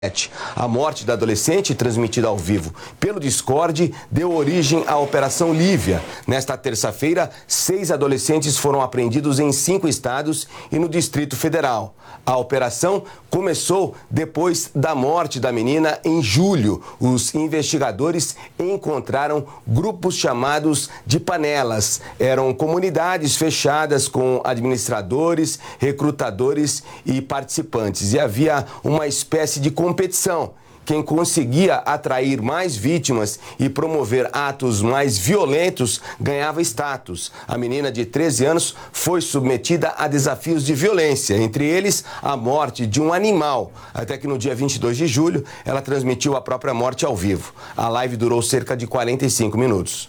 A morte da adolescente, transmitida ao vivo pelo Discord, deu origem à Operação Lívia. Nesta terça-feira, 6 adolescentes foram apreendidos em 5 estados e no Distrito Federal. A operação começou depois da morte da menina em julho. Os investigadores encontraram grupos chamados de panelas. Eram comunidades fechadas com administradores, recrutadores e participantes. E havia uma espécie de competição. Quem conseguia atrair mais vítimas e promover atos mais violentos ganhava status. A menina de 13 anos foi submetida a desafios de violência, entre eles a morte de um animal. Até que no dia 22 de julho, ela transmitiu a própria morte ao vivo. A live durou cerca de 45 minutos.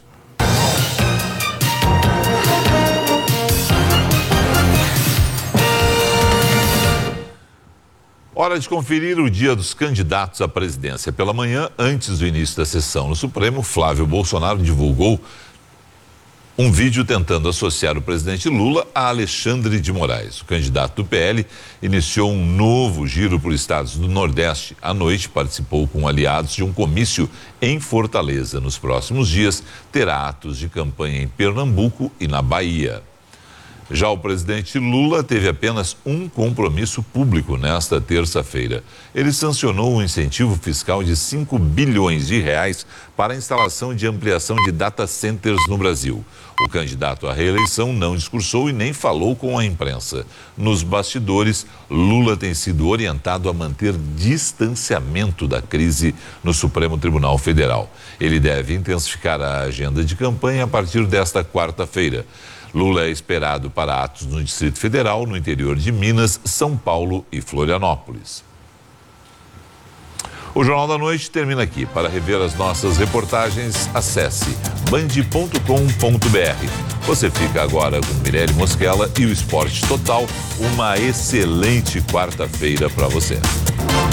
Hora de conferir o dia dos candidatos à presidência. Pela manhã, antes do início da sessão no Supremo, Flávio Bolsonaro divulgou um vídeo tentando associar o presidente Lula a Alexandre de Moraes. O candidato do PL iniciou um novo giro por estados do Nordeste. À noite, participou com aliados de um comício em Fortaleza. Nos próximos dias, terá atos de campanha em Pernambuco e na Bahia. Já o presidente Lula teve apenas um compromisso público nesta terça-feira. Ele sancionou um incentivo fiscal de 5 bilhões de reais para a instalação de ampliação de data centers no Brasil. O candidato à reeleição não discursou e nem falou com a imprensa. Nos bastidores, Lula tem sido orientado a manter distanciamento da crise no Supremo Tribunal Federal. Ele deve intensificar a agenda de campanha a partir desta quarta-feira. Lula é esperado para atos no Distrito Federal, no interior de Minas, São Paulo e Florianópolis. O Jornal da Noite termina aqui. Para rever as nossas reportagens, acesse band.com.br. Você fica agora com Mirelle Mosquela e o Esporte Total. Uma excelente quarta-feira para você.